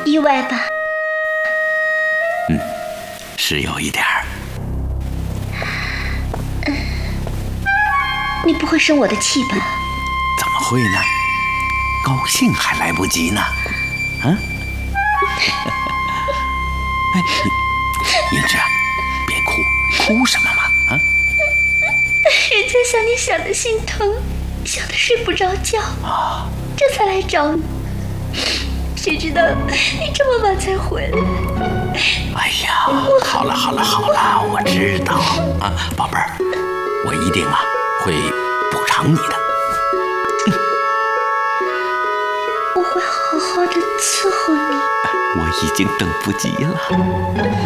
意外吧？ 是有一点儿。 你不会生我的气吧？ 怎么会呢？高兴还来不及呢。哎，英芝，别哭，哭什么嘛？ 人家想你想的心疼，想的睡不着觉这才来找你。谁知道你这么晚才回来？ 哎呀，好了，我知道宝贝儿，我一定会补偿你的。 我会好好的伺候你。 我已经等不及了。